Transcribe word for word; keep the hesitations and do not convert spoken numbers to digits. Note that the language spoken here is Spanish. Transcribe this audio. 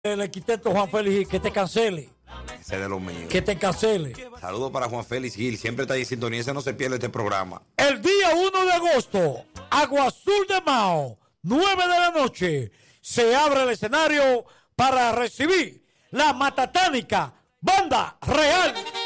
El arquitecto Juan Félix, que te cancele. Ese de los míos. Que te cancele. Saludos para Juan Félix Gil. Siempre está ahí en sintonía. Ese no se pierde este programa. El día uno de agosto, Agua Azul de Mao, nueve de la noche, se abre el escenario para recibir la matatánica Banda Real.